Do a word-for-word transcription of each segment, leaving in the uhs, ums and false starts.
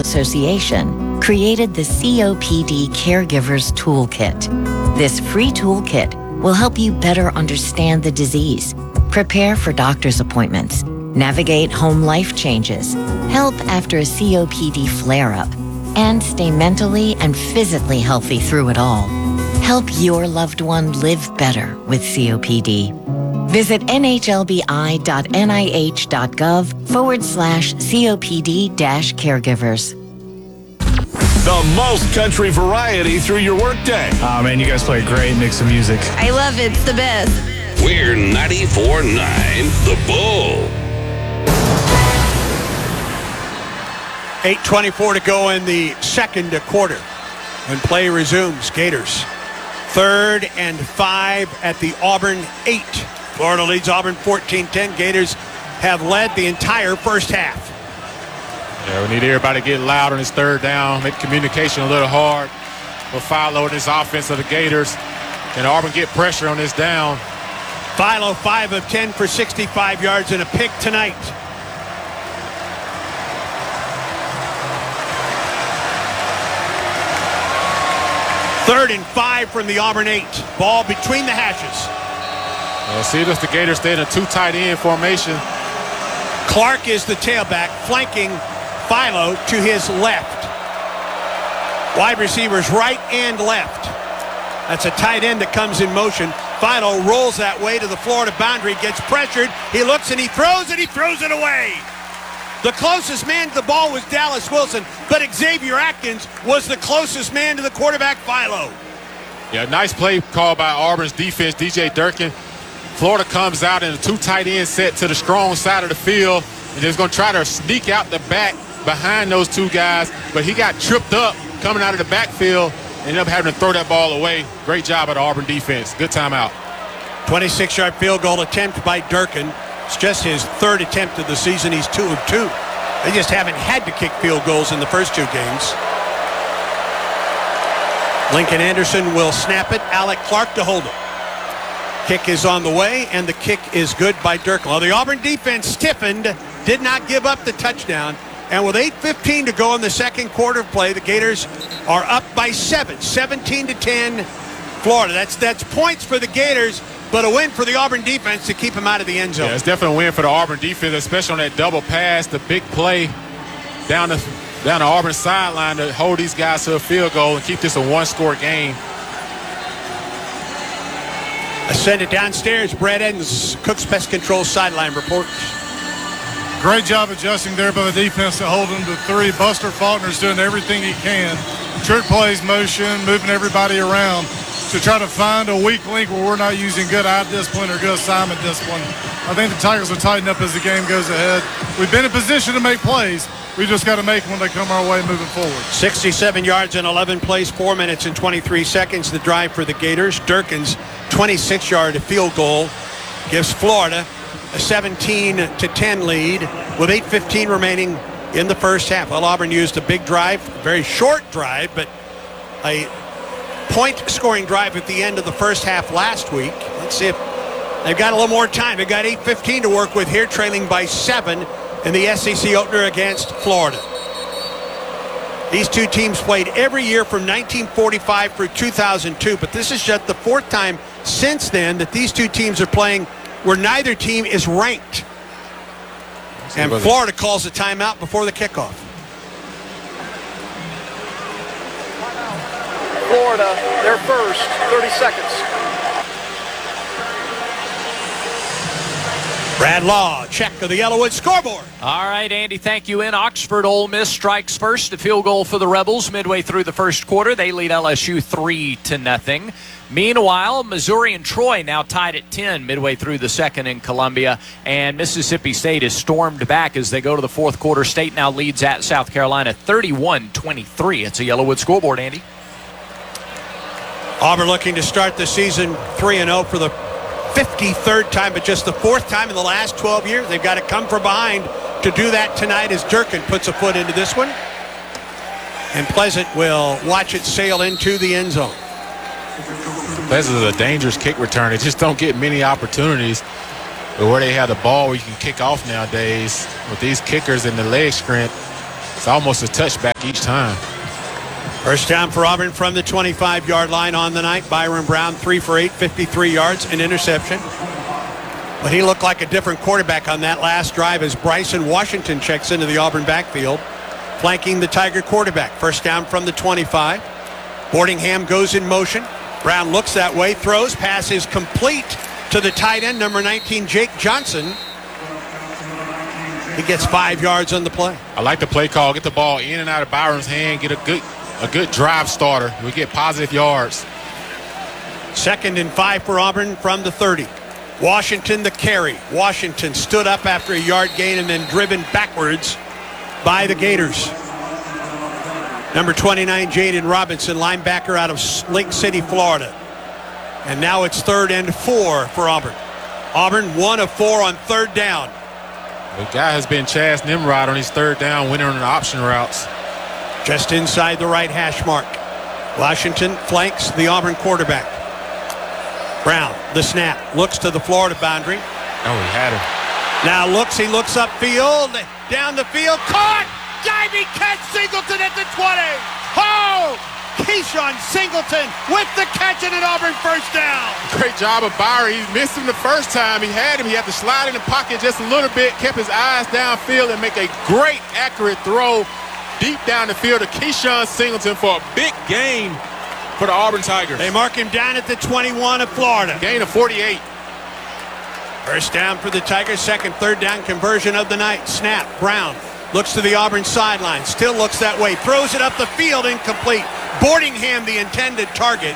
Association created the C O P D Caregivers Toolkit. This free toolkit will help you better understand the disease, prepare for doctor's appointments, navigate home life changes, help after a C O P D flare-up, and stay mentally and physically healthy through it all. Help your loved one live better with C O P D. Visit nhlbi.nih.gov forward slash COPD dash caregivers. The most country variety through your workday. Oh, man, you guys play a great mix of music. I love it. It's the best. We're ninety-four point nine The Bull. eight twenty-four to go in the second quarter when play resumes. Gators third and five at the Auburn eight. Florida leads Auburn fourteen ten. Gators have led the entire first half. Yeah, we need everybody to get loud on this third down, make communication a little hard. We'll follow this offense of the Gators, and Auburn get pressure on this down. Philo five of ten for sixty-five yards and a pick tonight. Third and five from the Auburn eight. Ball between the hashes. Uh, see this, the Gators stay in a two tight end formation. Clark is the tailback, flanking Philo to his left. Wide receivers right and left. That's a tight end that comes in motion. Philo rolls that way to the Florida boundary, gets pressured. He looks and he throws and he throws it away. The closest man to the ball was Dallas Wilson, but Xavier Atkins was the closest man to the quarterback, Philo. Yeah, nice play called by Auburn's defense, D J Durkin. Florida comes out in a two tight end set to the strong side of the field, and is going to try to sneak out the back behind those two guys, but he got tripped up coming out of the backfield, and ended up having to throw that ball away. Great job by the Auburn defense. Good timeout. twenty-six yard field goal attempt by Durkin. It's just his third attempt of the season. He's two of two. They just haven't had to kick field goals in the first two games. Lincoln Anderson will snap it. Alec Clark to hold it. Kick is on the way, and the kick is good by Durkin. Well, the Auburn defense stiffened, did not give up the touchdown. And with eight fifteen to go in the second quarter of play, the Gators are up by seven, seventeen to ten, Florida. That's that's points for the Gators, but a win for the Auburn defense to keep them out of the end zone. Yeah, it's definitely a win for the Auburn defense, especially on that double pass, the big play down the down the Auburn sideline to hold these guys to a field goal and keep this a one-score game. I send it downstairs. Brad Edens, Cook's Pest Control sideline report. Great job adjusting there by the defense to hold them to three. Buster Faulkner's doing everything he can. Trick plays, motion, moving everybody around to try to find a weak link where we're not using good eye discipline or good assignment discipline. I think the Tigers will tighten up as the game goes ahead. We've been in position to make plays. We just got to make them when they come our way moving forward. sixty-seven yards in eleven plays, four minutes and twenty-three seconds. The drive for the Gators. Durkin's twenty-six yard field goal gives Florida a seventeen to ten lead with eight fifteen remaining in the first half. Well, Auburn used a big drive, a very short drive, but a point-scoring drive at the end of the first half last week. Let's see if they've got a little more time. They've got eight fifteen to work with here, trailing by seven in the S E C opener against Florida. These two teams played every year from nineteen forty-five through two thousand two, but this is just the fourth time since then that these two teams are playing where neither team is ranked. And Florida calls a timeout before the kickoff. Florida, their first, thirty seconds. Brad Law, check of the Yellowwood scoreboard. All right, Andy, thank you. In Oxford, Ole Miss strikes first. A field goal for the Rebels midway through the first quarter. They lead L S U three to nothing. Meanwhile, Missouri and Troy now tied at ten midway through the second in Columbia. And Mississippi State is stormed back as they go to the fourth quarter. State now leads at South Carolina thirty-one twenty-three. It's a Yellowwood scoreboard, Andy. Auburn looking to start the season three and oh for the fifty-third time, but just the fourth time in the last twelve years. They've got to come from behind to do that tonight as Durkin puts a foot into this one. And Pleasant will watch it sail into the end zone. Pleasant is a dangerous kick return. They just don't get many opportunities. But where they have the ball where you can kick off nowadays with these kickers and the leg strength, It's almost a touchback each time. First down for Auburn from the twenty-five-yard line on the night. Byron Brown, three for eight, fifty-three yards, an interception. But he looked like a different quarterback on that last drive as Bryson Washington checks into the Auburn backfield, flanking the Tiger quarterback. First down from the twenty-five. Boardingham goes in motion. Brown looks that way, throws, pass is complete to the tight end, number nineteen, Jake Johnson. He gets five yards on the play. I like the play call. Get the ball in and out of Byron's hand. Get a good a good drive starter. We get positive yards. Second and five for Auburn from the thirty. Washington the carry. Washington stood up after a yard gain and then driven backwards by the Gators. Number twenty-nine, Jaden Robinson, linebacker out of Lake City, Florida. And now it's third and four for Auburn. Auburn one of four on third down. The guy has been Chaz Nimrod on his third down, winner on the option routes. Just inside the right hash mark. Washington flanks the Auburn quarterback. Brown, the snap, looks to the Florida boundary. Oh, he had him. Now looks, he looks upfield, down the field, caught! Diving catch, Singleton at the twenty. Oh! Keyshawn Singleton with the catch and an Auburn first down. Great job of Byron. He missed him the first time. He had him. He had to slide in the pocket just a little bit, kept his eyes downfield and make a great accurate throw deep down the field to Keyshawn Singleton for a big gain for the Auburn Tigers. They mark him down at the twenty-one of Florida. Gain of forty-eight. First down for the Tigers. Second, third down conversion of the night. Snap. Brown looks to the Auburn sideline. Still looks that way. Throws it up the field. Incomplete. Boardingham, the intended target.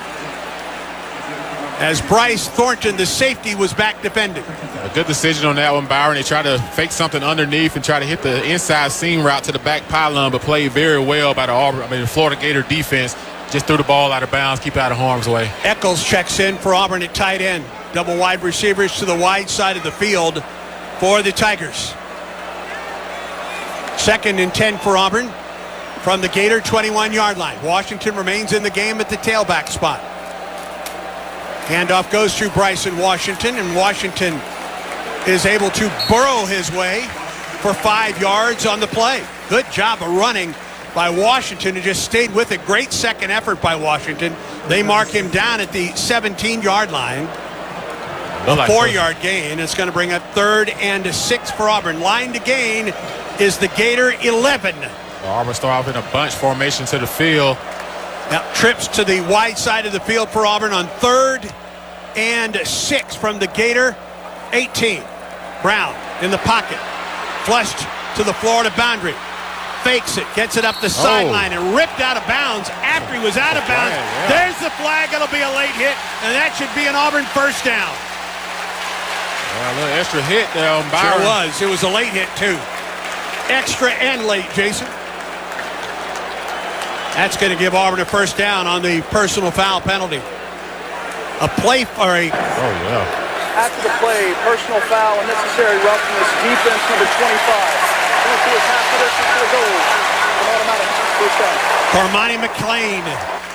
As Bryce Thornton, the safety, was back defending. A good decision on that one, Byron. They tried to fake something underneath and try to hit the inside seam route to the back pylon, but played very well by the Auburn, I mean, the Florida Gator defense. Just threw the ball out of bounds, keep out of harm's way. Eccles checks in for Auburn at tight end. Double wide receivers to the wide side of the field for the Tigers. Second and ten for Auburn from the Gator twenty-one-yard line. Washington remains in the game at the tailback spot. Handoff goes through Bryson Washington, and Washington is able to burrow his way for five yards on the play. Good job of running by Washington, who just stayed with it. Great second effort by Washington. They mark him down at the seventeen-yard line. A four-yard gain. It's going to bring up third and six for Auburn. Line to gain is the Gator eleven. Auburn start off in a bunch formation to the field. Now trips to the wide side of the field for Auburn on third and six from the Gator eighteen. Brown in the pocket. Flushed to the Florida boundary. Fakes it, gets it up the sideline, oh. and ripped out of bounds after he was out of bounds. Flag, yeah. There's the flag. It'll be a late hit, and that should be an Auburn first down. Yeah, a little extra hit there on Byron. Sure was. It was a late hit, too. Extra and late, Jason. That's going to give Auburn a first down on the personal foul penalty. A play for a... Oh, yeah. After the play, personal foul, and necessary roughness, defense number twenty-five. Cormani McLean.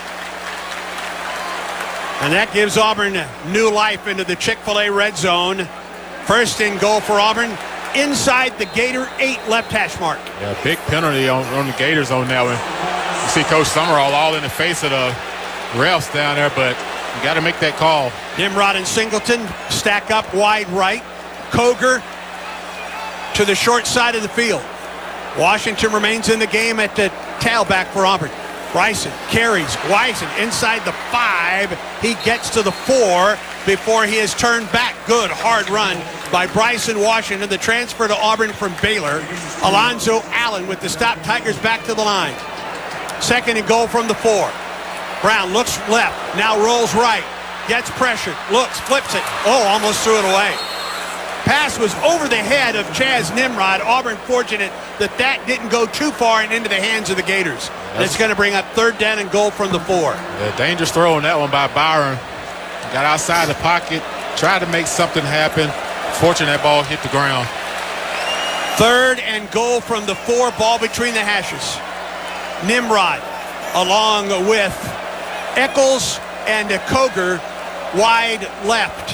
And that gives Auburn new life into the Chick-fil-A red zone. First and goal for Auburn inside the Gator eight left hash mark. Yeah, big penalty on, on the Gators on that one. You see Coach Summerall all in the face of the refs down there, but you got to make that call. Nimrod and Singleton stack up wide right. Koger to the short side of the field. Washington remains in the game at the tailback for Auburn. Bryson carries Wyson inside the five. He gets to the four before he is turned back. Good hard run by Bryson Washington, the transfer to Auburn from Baylor. Alonzo Allen with the stop. Tigers back to the line. Second and goal from the four. Brown looks left, now rolls right, gets pressured, looks, flips it. Oh, almost threw it away. Pass was over the head of Chaz Nimrod. Auburn fortunate that that didn't go too far and into the hands of the Gators. And it's going to bring up third down and goal from the four. Yeah, dangerous throw on that one by Byron. Got outside the pocket, tried to make something happen. Fortunate that ball hit the ground. Third and goal from the four, ball between the hashes. Nimrod along with Eccles and Koger wide left.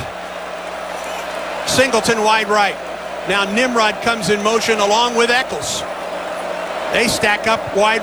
Singleton wide right. Now Nimrod comes in motion along with Eccles. They stack up wide